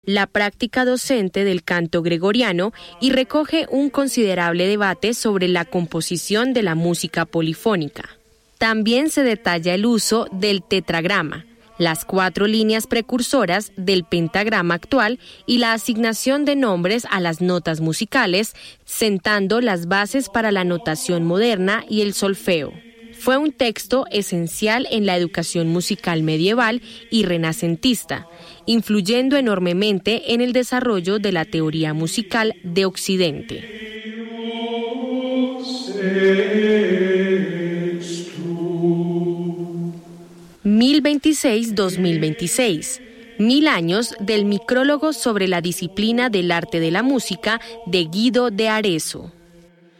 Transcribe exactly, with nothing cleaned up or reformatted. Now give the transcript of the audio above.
la práctica docente del canto gregoriano y recoge un considerable debate sobre la composición de la música polifónica. También se detalla el uso del tetragrama, las cuatro líneas precursoras del pentagrama actual y la asignación de nombres a las notas musicales, sentando las bases para la notación moderna y el solfeo. Fue un texto esencial en la educación musical medieval y renacentista, influyendo enormemente en el desarrollo de la teoría musical de Occidente. mil veintiséis a dos mil veintiséis. Mil años del micrólogo sobre la disciplina del arte de la música de Guido de Arezzo.